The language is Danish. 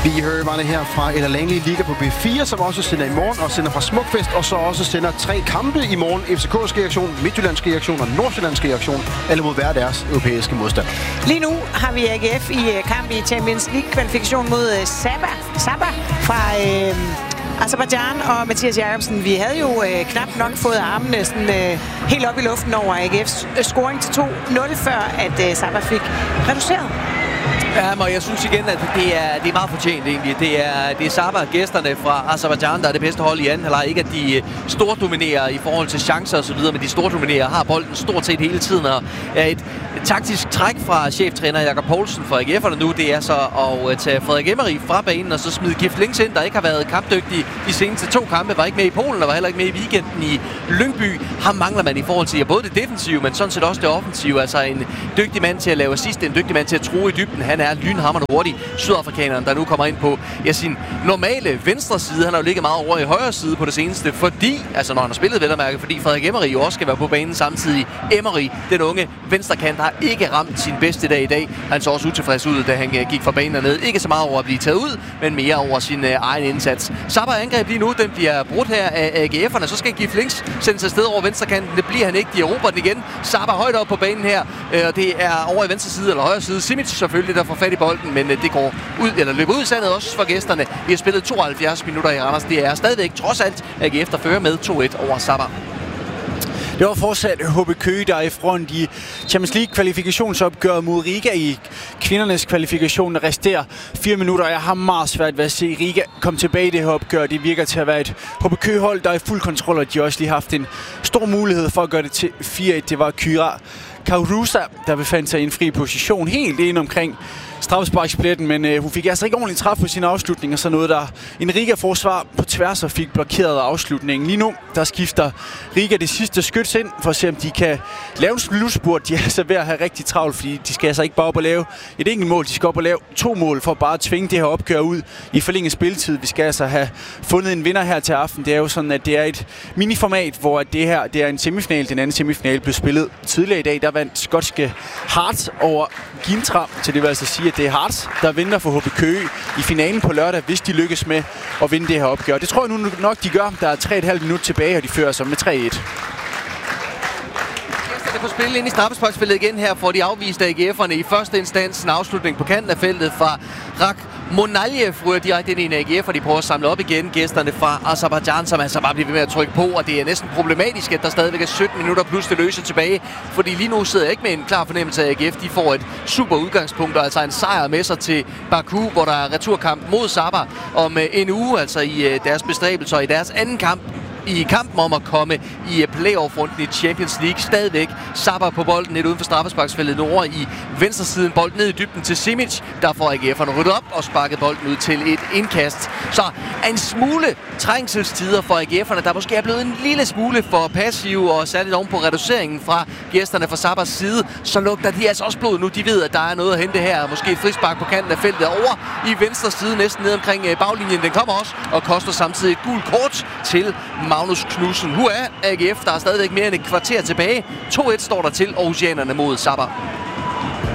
Lige hørte her fra Ella Langley Liga på B4, som også sender i morgen og sender fra Smukfest, og så også sender 3 kampe i morgen. FCK's reaktion, Midtjyllands reaktion og Nordsjællands reaktion, alle mod hver deres europæiske modstand. Lige nu har vi AGF i kamp i Champions League-kvalifikation mod Sabah fra Aserbajdsjan og Mathias Jacobsen. Vi havde jo knap nok fået armene sådan, helt op i luften over AGF's scoring til 2-0, før at Sabah fik reduceret. Ja, men jeg synes igen, at det er meget fortjent egentlig. Det er Sabah, gæsterne fra Aserbajdsjan, der er det bedste hold i anden halvleg. Ikke at de stordominerer i forhold til chancer og så videre, men de stordominerer, har bolden stort set hele tiden, og er et taktisk træk fra cheftræner Jakob Poulsen for AGF'erne nu, det er så at tage Frederik Emery fra banen og så smide Gift Links ind, der ikke har været kampdygtig de seneste 2 kampe, var ikke med i Polen og var heller ikke med i weekenden i Lyngby. Ham mangler man i forhold til både det defensive, men sådan set også det offensive. Altså en dygtig mand til at lave assist, en dygtig mand til at true i dybden. Han er lynhamrende hurtig. Sydafrikaneren, der nu kommer ind på sin normale venstre side. Han har jo ligget meget over i højre side på det seneste, fordi, altså når han har spillet vel at mærke, fordi Frederik Emery jo også skal være på banen samtidig. Emery, den unge venstrekant, har ikke ramt sin bedste dag i dag. Han så også utilfreds ud, da han gik fra banen dernede. Ikke så meget over at blive taget ud, men mere over sin egen indsats. Sabah angreb lige nu, den bliver brudt her af AGF'erne. Så skal Gift Links sendes afsted over venstrekanten. Det bliver han ikke. De erobrer den igen. Sabah højt op på banen her, og det er over i venstre side eller højre side. Simic selvfølgelig, der får fat i bolden, men det går ud, eller løber ud i sandet også for gæsterne. Vi har spillet 72 minutter i Randers. Det er stadigvæk trods alt AGF, der fører med 2-1 over Sabah. Det var fortsat HB Køge, der er i front i Champions League kvalifikationsopgøret mod Riga i kvindernes kvalifikation. Der resterer 4 minutter. Jeg har meget svært ved at se Riga komme tilbage i det her opgør. Det virker til at være et HB Køge-hold, der er i fuld kontrol, og de har også lige haft en stor mulighed for at gøre det til 4-1. Det var Kyra Kaurusa, der befandt sig i en fri position helt ind omkring straffesparkspletten, men hun fik altså ikke ordentligt træf på sin afslutning, og så noget der en Riga-forsvar på tværs og fik blokeret afslutningen. Lige nu, der skifter Riga det sidste skyts ind, for at se om de kan lave en slutspurt. De er altså ved at have rigtig travlt, fordi de skal altså ikke bare op og lave et enkelt mål, de skal op og lave 2 mål for at bare tvinge det her opgør ud i forlænget spilletid. Vi skal altså have fundet en vinder her til aften. Det er jo sådan, at det er et miniformat, hvor det her det er en semifinal. Den anden semifinal blev spillet tidligere i dag. Der vandt skotske Hearts over Gintra, så det vil altså sige, at det er Hearts, der vinder for HB Køge i finalen på lørdag, hvis de lykkes med at vinde det her opgør. Det tror jeg nu nok, de gør. Der er 3,5 minutter tilbage, og de fører sig med 3-1. På spil ind i straffesparksfeltet igen her, får de afvist af AGF'erne i første instans en afslutning på kanten af feltet fra Rak Monaljev, ryger direkte ind i en AGF, og de prøver at samle op igen gæsterne fra Aserbajdsjan, som altså bare bliver ved med at trykke på, og det er næsten problematisk, at der stadigvæk er 17 minutter plus det løse tilbage, fordi lige nu sidder jeg ikke med en klar fornemmelse af AGF. De får et super udgangspunkt, og altså en sejr med sig til Baku, hvor der er returkamp mod Sabah om en uge, altså i deres bestræbelser i deres anden kamp i kampen om at komme i playoff-runden i Champions League. Stadigvæk Sabah på bolden lidt uden for straffesparksfeltet nu over i venstresiden. Bolden ned i dybden til Simic. Der får AGF'erne ryddet op og sparket bolden ud til et indkast. Så en smule trængselstider for AGF'erne, der måske er blevet en lille smule for passive, og særligt oven på reduceringen fra gæsterne fra Sabahs side, så lugter de altså også blod nu. De ved, at der er noget at hente her. Måske et frispark på kanten af feltet over i venstre side, næsten ned omkring baglinjen. Den kommer også og koster samtidig et gult kort til Magnus Knudsen. AGF, der er stadigvæk mere end et kvarter tilbage. 2-1 står der til Aarhusianerne mod Sabah.